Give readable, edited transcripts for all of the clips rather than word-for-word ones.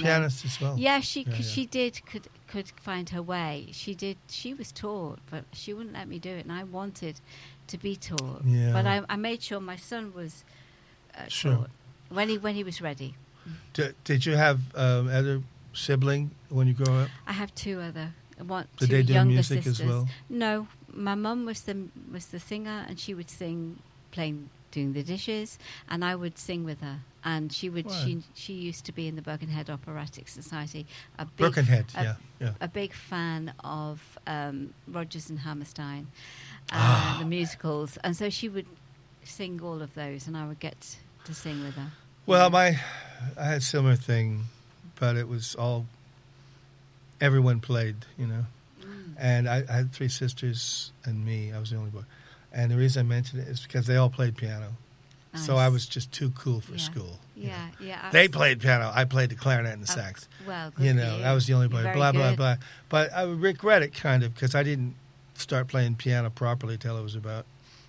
pianist as well. Yeah, she could find her way. She did. She was taught, but she wouldn't let me do it, and I wanted to be taught. Yeah. But I made sure my son was taught when he was ready. Did you have other sibling when you grew up? I have two other. Did they do music sisters. as well? No, my mum was the singer, and she would sing, doing the dishes, and I would sing with her. And she would. She used to be in the Birkenhead Operatic Society. Birkenhead, a big fan of Rodgers and Hammerstein, the musicals, and so she would sing all of those, and I would get to sing with her. Well, I had a similar thing, but it was all everyone played, and I had three sisters and me. I was the only boy, and the reason I mentioned it is because they all played piano. Nice. So I was just too cool for school. Yeah. They played piano. I played the clarinet and the sax. Well, good for you. I was the only boy. Blah, good. blah. But I regret it kind of because I didn't start playing piano properly till I was about,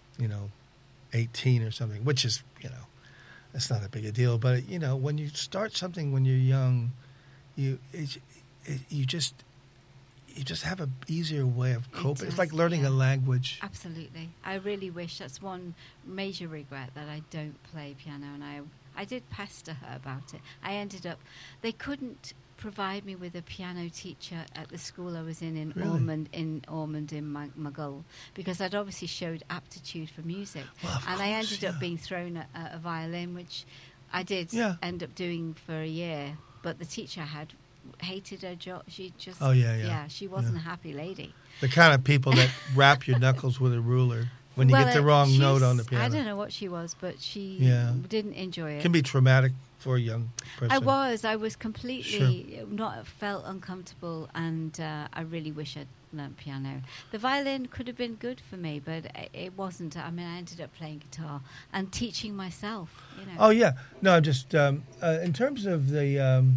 18 or something, which is, it's not a big a deal. But, when you start something when you're young, you just have an easier way of coping. It's like learning a language. Absolutely. I really wish. That's one major regret, that I don't play piano. And I did pester her about it. They couldn't provide me with a piano teacher at the school I was in Really? Ormond in Maghull, because I'd obviously showed aptitude for music. Well, and I ended up being thrown at a violin, which I did end up doing for a year. But the teacher I had hated her job. She just she wasn't a happy lady. The kind of people that wrap your knuckles with a ruler when you get the wrong note on the piano. I don't know what she was, but she didn't enjoy it. It can be traumatic for a young person. I was completely felt uncomfortable, and I really wish I'd learned piano. The violin could have been good for me, but it wasn't. I mean, I ended up playing guitar and teaching myself. Oh yeah, no, just in terms of the.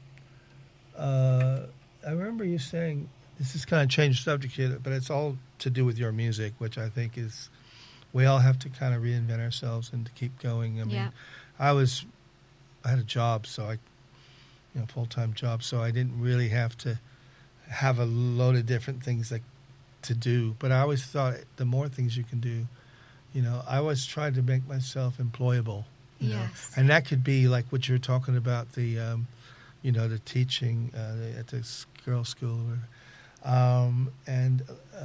I remember you saying, this is kind of changed subject here, but it's all to do with your music, which I think is, we all have to kind of reinvent ourselves and to keep going. I mean, I had a job, so full-time job, so I didn't really have to have a load of different things to do. But I always thought the more things you can do, I always tried to make myself employable. You know? And that could be like what you're talking about, the teaching at this girls' school. And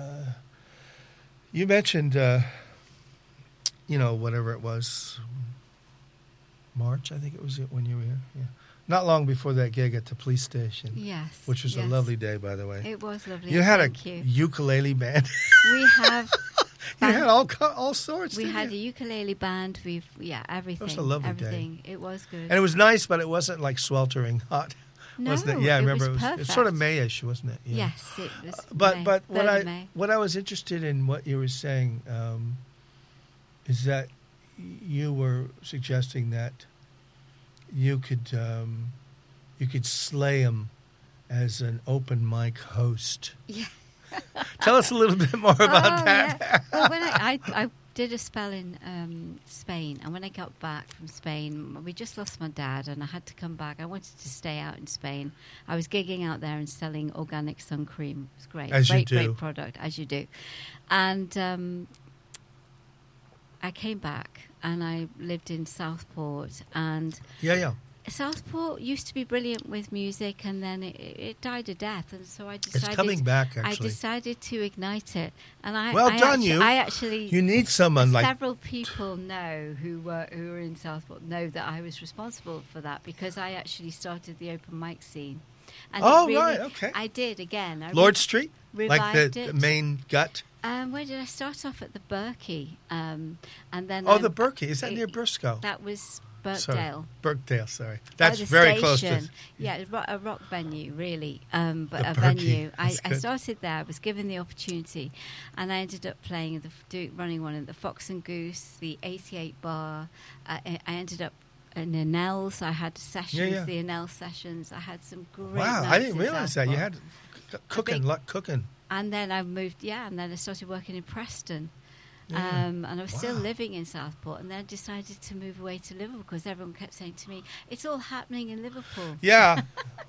you mentioned, whatever it was, March, I think it was when you were here. Yeah. Not long before that gig at the police station. Yes. Which was a lovely day, by the way. It was lovely. You had ukulele band. We have. You had all sorts. We had a ukulele band. Everything. It was a lovely day. Day. It was good. And it was nice, but it wasn't like sweltering hot. No, wasn't it? Yeah, I remember it was it was sort of Mayish, wasn't it? Yeah. Yes, it was. But May. what I was interested in what you were saying is that you were suggesting that you could slay him as an open mic host. Yeah. Tell us a little bit more about that. Yeah. Well, when I did a spell in Spain, and when I got back from Spain, we just lost my dad, and I had to come back. I wanted to stay out in Spain. I was gigging out there and selling organic sun cream. It was great. Great product, as you do. And I came back, and I lived in Southport, and Southport used to be brilliant with music, and then it died a death, and so I decided... It's coming back, actually. I decided to ignite it. And You need someone like... Several people know who were in Southport know that I was responsible for that, because I actually started the open mic scene. And right, okay. I did, again. Lord Street? Like the main gut? Where did I start off? At the Berkey. And then... the Berkey. Is that near Briscoe? That was... Birkdale, sorry. That's very close to... Yeah, a rock venue, really, but a venue. I started there. I was given the opportunity, and I ended up playing, running one at the Fox and Goose, the 88 Bar. I ended up in Nell's. I had sessions, the Nell sessions. I had some great nights. I didn't realize that. You had cooking. And then I moved, and then I started working in Preston. And I was still living in Southport, and then I decided to move away to Liverpool because everyone kept saying to me, "It's all happening in Liverpool." Yeah,